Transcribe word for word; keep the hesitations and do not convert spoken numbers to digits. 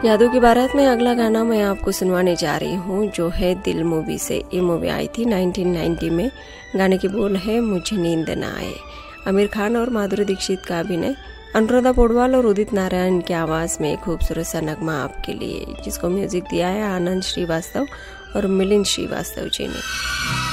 यादों की बारात में अगला गाना मैं आपको सुनवाने जा रही हूँ, जो है दिल मूवी से। ये मूवी आई थी नाइनटीन नाइंटी में। गाने की बोल है मुझे नींद न आए। आमिर खान और माधुरी दीक्षित का अभिनय, अनुराधा पौडवाल और उदित नारायण की आवाज़ में खूबसूरत सा नगमा आपके लिए, जिसको म्यूजिक दिया है आनंद श्रीवास्तव और मिलिंद श्रीवास्तव जी ने।